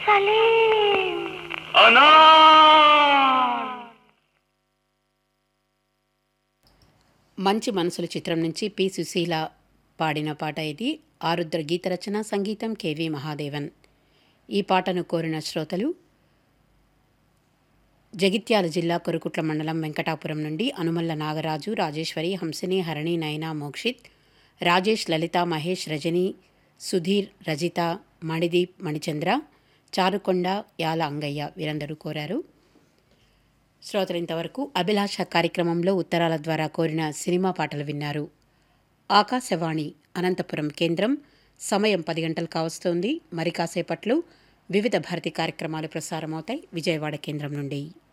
సలీం మంచి మనసుల చిత్రం నుంచి పి సుశీల పాడిన పాట ఇది. ఆరుద్ర గీత రచన, సంగీతం కెవి మహాదేవన్. ఈ పాటను కోరిన శ్రోతలు జగిత్యాల జిల్లా కొరుకుట్ల మండలం వెంకటాపురం నుండి అనుమల్ల నాగరాజు, రాజేశ్వరి, హంసిని, హరణి, నయన, మోక్షిత్, రాజేష్, లలిత, మహేష్, రజని, సుధీర్, రజిత, మణిదీప్, మణిచంద్ర, చారుకొండ, యాల అంగయ్య వీరందరూ కోరారు. శ్రోతలు ఇంతవరకు అభిలాష కార్యక్రమంలో ఉత్తరాల ద్వారా కోరిన సినిమా పాటలు విన్నారు. ఆకాశవాణి అనంతపురం కేంద్రం. సమయం 10 గంటలు కావస్తోంది. మరి కాసేపట్లో వివిధ భారతి కార్యక్రమాలు ప్రసారమవుతాయి విజయవాడ కేంద్రం నుండి.